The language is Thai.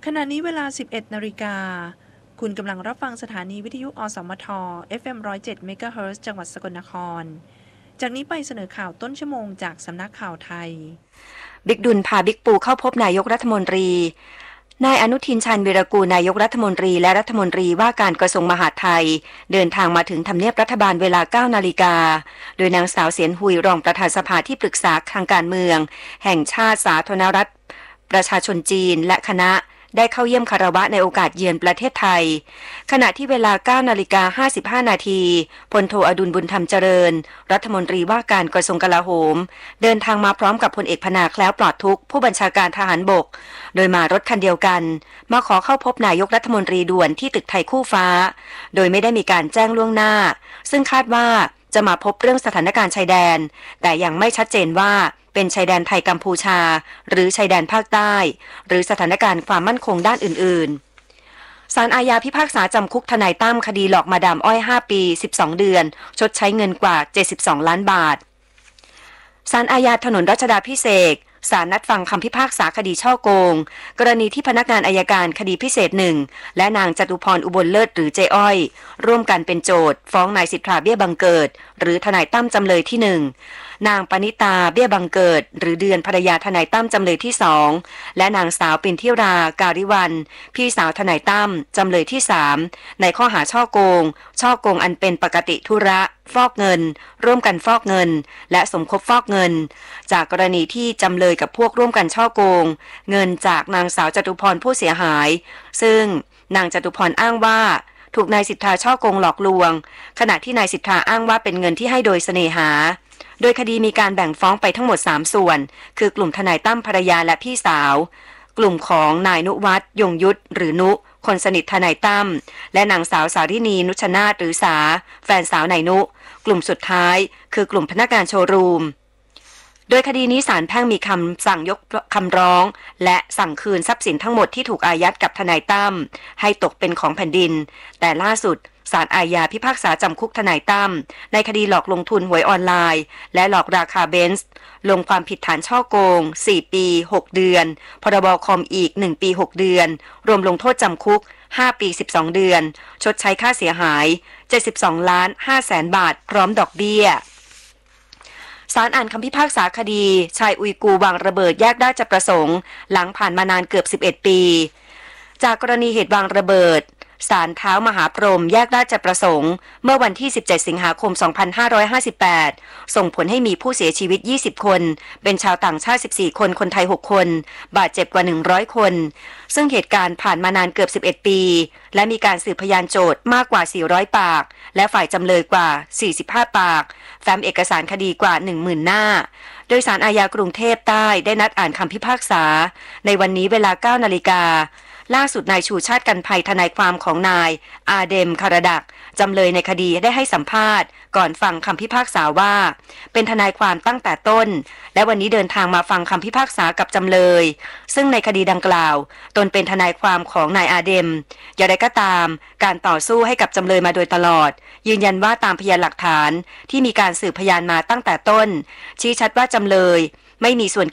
ขณะนี้เวลา 11 นาฬิกาคุณกำลังรับฟังสถานีวิทยุอสมท FM 107 เมกะเฮิรตซ์จังหวัดสกลนครจากนี้ไปเสนอข่าวต้นชั่วโมงจากสำนักข่าวไทยบิ๊กดุลพาบิ๊กปูเข้าพบนายกรัฐมนตรีนายอนุทินชาญวีรกูลนายกรัฐมนตรีและรัฐมนตรีว่าการกระทรวงมหาดไทยเดินทางมาถึงทำเนียบรัฐบาลเวลา 9 นาฬิกาโดยนางสาวเสียนหุยรองประธานสภาที่ปรึกษาทางการเมืองแห่งชาติสาธารณรัฐประชาชนจีนและคณะได้เข้าเยี่ยมคารวะในโอกาสเยือนประเทศไทยขณะที่เวลา 9 นาฬิกา 55 นาทีพลโทอดุลบุญธรรมเจริญรัฐมนตรีว่าการกระทรวงกลาโหมเดินทางมาพร้อมกับพลเอกพนาแคล้วปลอดทุกข์ผู้บัญชาการทหารบกโดยมารถคันเดียวกันมาขอเข้าพบนายกรัฐมนตรีด่วนที่ตึกไทยคู่ฟ้าโดยไม่ได้มีการแจ้งล่วงหน้าซึ่งคาดว่าจะมาพบเรื่องสถานการณ์ชายแดนแต่ยังไม่ชัดเจนว่าเป็นชายแดนไทยกัมพูชาหรือชายแดนภาคใต้หรือสถานการณ์ความมั่นคงด้านอื่นๆศาลอาญาพิพากษาจำคุกทนายตั้มคดีหลอกมาดามอ้อย5 ปี 12 เดือนชดใช้เงินกว่า72 ล้านบาทศาลอาญาถนนรัชดาภิเษกศาลนัดฟังคำพิพากษาคดีฉ้อโกงกรณีที่พนักงานอัยการคดีพิเศษ1และนางจตุพรอุบลเลิศหรือเจ๊อ้อยร่วมกันเป็นโจทก์ฟ้องนายสิทธาเบี้ยบังเกิดหรือทนายตั้มจำเลยที่1นางปณิตาเบี้ยบังเกิดหรือเดือนภรรยาทนายตั้มจำเลยที่2และนางสาวปิ่นทิราการิวันพี่สาวทนายตั้มจำเลยที่3ในข้อหาฉ้อโกงอันเป็นปกติธุระฟอกเงินร่วมกันฟอกเงินและสมคบฟอกเงินจากกรณีที่จำเลยกับพวกร่วมกันฉ้อโกงเงินจากนางสาวจตุพรผู้เสียหายซึ่งนางจตุพรอ้างว่าถูกนายสิทธาฉ้อโกงหลอกลวงขณะที่นายสิทธาอ้างว่าเป็นเงินที่ให้โดยเสน่หาโดยคดีมีการแบ่งฟ้องไปทั้งหมด3ส่วนคือกลุ่มทนายตั้มภรรยาและพี่สาวกลุ่มของนายนุวัฒน์ยงยุทธหรือนุคนสนิททนายตั้มและนางสาวสารินีนุชนาถหรือสาแฟนสาวนายนุกลุ่มสุดท้ายคือกลุ่มพนักงานโชว์รูมโดยคดีนี้ศาลแพ่งมีคำสั่งยกคำร้องและสั่งคืนทรัพย์สินทั้งหมดที่ถูกอายัดกับทนายตั้มให้ตกเป็นของแผ่นดินแต่ล่าสุดศาลอาญาพิพากษาจำคุกทนายตั้มในคดีหลอกลงทุนหวยออนไลน์และหลอกราคาเบนซ์ลงความผิดฐานฉ้อโกง4 ปี 6 เดือนพรบคอมอีก1 ปี 6 เดือนรวมลงโทษจำคุก5 ปี 12 เดือนชดใช้ค่าเสียหาย72 ล้าน 5 แสนบาทพร้อมดอกเบี้ยศาลอ่านคำพิพากษาคดีชายอุยกูร์วางระเบิดแยกราชประสงค์หลังผ่านมานานเกือบ11 ปีจากกรณีเหตุวางระเบิดศาลเท้ามหาพรหมแยกราชประสงค์เมื่อวันที่17 สิงหาคม 2558ส่งผลให้มีผู้เสียชีวิต20 คนเป็นชาวต่างชาติ14 คนคนไทย6 คนบาดเจ็บกว่า100 คนซึ่งเหตุการณ์ผ่านมานานเกือบ11 ปีและมีการสืบพยานโจทย์มากกว่า400 ปากและฝ่ายจำเลยกว่า45 ปากแฟ้มเอกสารคดีกว่า 10,000 หน้าโดยศาลอาญากรุงเทพใต้ได้นัดอ่านคำพิพากษาในวันนี้เวลา 9 นาฬิกาล่าสุดนายชูชาติกันภัยทนายความของนายอาเดมคาราดักจำเลยในคดีได้ให้สัมภาษณ์ก่อนฟังคำพิพากษาว่าเป็นทนายความตั้งแต่ต้นและวันนี้เดินทางมาฟังคำพิพากษากับจำเลยซึ่งในคดีดังกล่าวตนเป็นทนายความของนายอาเดมอย่างไรก็ตามการต่อสู้ให้กับจำเลยมาโดยตลอดยืนยันว่าตามพยานหลักฐานที่มีการสืบพยานมาตั้งแต่ต้นชี้ชัดว่าจำเลยไม่มีส่วน